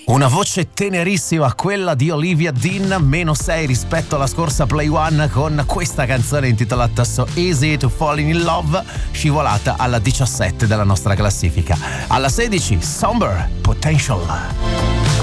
Una voce tenerissima, quella di Olivia Dean, -6 rispetto alla scorsa Play One con questa canzone intitolata So Easy to Fall in Love, scivolata alla 17 della nostra classifica. Alla 16, Somber, Potential.